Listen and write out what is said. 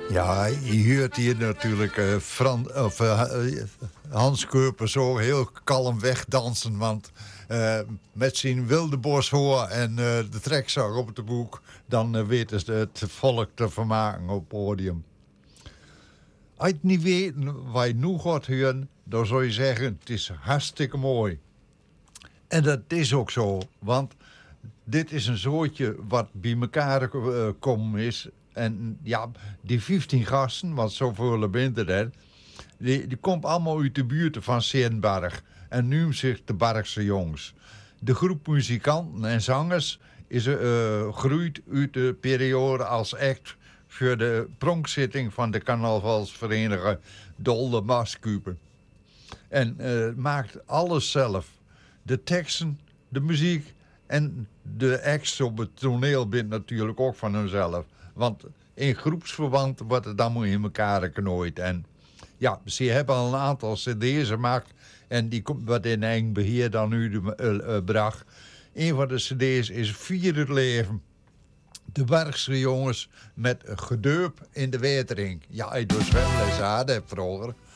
Ja, je hoort hier natuurlijk Hans Keurper zo heel kalm wegdansen. Want met zijn wilde boshoor en de trekzak op het boek... dan weten ze het volk te vermaken op het podium. Als je het niet weet wat je nu gaat horen... dan zou je zeggen, het is hartstikke mooi. En dat is ook zo, want dit is een zootje wat bij elkaar komen is... En ja, die 15 gasten, want zoveel bent er, die komt allemaal uit de buurt van Seenberg. En noemt zich de Bargse Jongens. De groep muzikanten en zangers is groeit uit de periode als act voor de pronkzitting van de carnavalsvereniging Dolde Maskupen. En maakt alles zelf. De teksten, de muziek en de acts op het toneel bent natuurlijk ook van hunzelf. Want in groepsverband wordt het allemaal in elkaar geknooid. En ja, ze hebben al een aantal cd's gemaakt. En die wordt in eigen beheer dan nu bracht. Een van de cd's is Vier het leven. De Bargse Jongens met gedeup in de wetering. Ja, ik doe zwemles aan vroeger.